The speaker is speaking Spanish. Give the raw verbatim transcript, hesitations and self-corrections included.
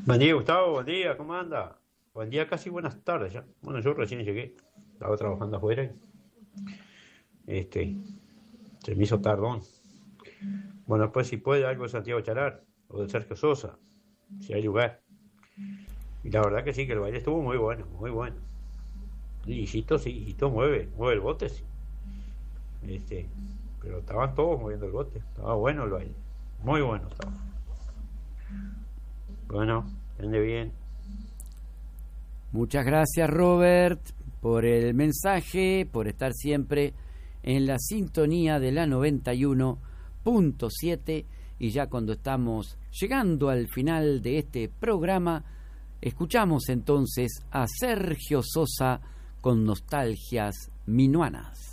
Buen día, Gustavo, buen día, ¿cómo anda? Buen día, casi buenas tardes ya. Bueno, yo recién llegué, estaba trabajando afuera y este, se me hizo tardón. Bueno, pues si puede algo de Santiago Charar o de Sergio Sosa, si hay lugar. Y la verdad que sí, que el baile estuvo muy bueno, muy bueno. Y Hijito, sí, Hijito mueve, mueve el bote, sí. Este, pero estaban todos moviendo el bote, estaba bueno el baile, muy bueno estaba. Bueno, ande bien. Muchas gracias, Robert, por el mensaje, por estar siempre en la sintonía de la noventa y uno punto siete. Y ya cuando estamos llegando al final de este programa, escuchamos entonces a Sergio Sosa con Nostalgias Minuanas.